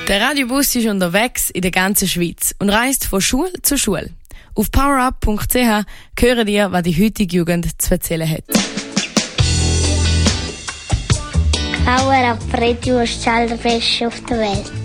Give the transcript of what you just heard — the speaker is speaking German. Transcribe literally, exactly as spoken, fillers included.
Der Radiobus ist unterwegs in der ganzen Schweiz und reist von Schule zu Schule. Auf powerup punkt c h hören ihr, was die heutige Jugend zu erzählen hat. Power Up Radio ist das allerbeste auf der Welt.